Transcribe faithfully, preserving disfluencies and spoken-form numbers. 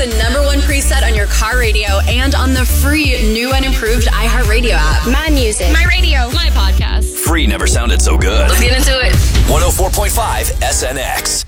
the number one preset on your car radio and on the free new and improved iHeartRadio app. My music. My radio. My podcast. Free never sounded so good. Let's get into it. one oh four point five S N X.